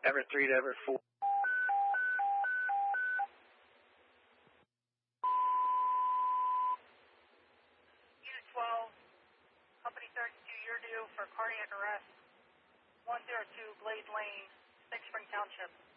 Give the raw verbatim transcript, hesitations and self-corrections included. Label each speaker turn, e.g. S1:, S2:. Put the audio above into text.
S1: Everett three to Everett four.
S2: Unit twelve, Company thirty-two, you're due for cardiac arrest. one oh two Glade Lane, Snake Spring Township.